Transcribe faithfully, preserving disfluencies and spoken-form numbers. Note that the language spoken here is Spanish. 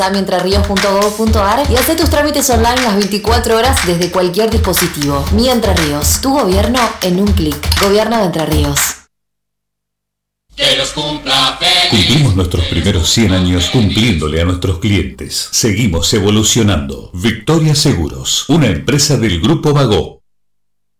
mientresríos punto gov punto ar y haz tus trámites online las veinticuatro horas desde cualquier dispositivo. Mi Entre Ríos, tu gobierno en un clic. Gobierno de Entre Ríos. Que los cumpla feliz. Cumplimos nuestros primeros cien años cumpliéndole a nuestros clientes. Seguimos evolucionando. Victoria Seguros, una empresa del Grupo Bagó.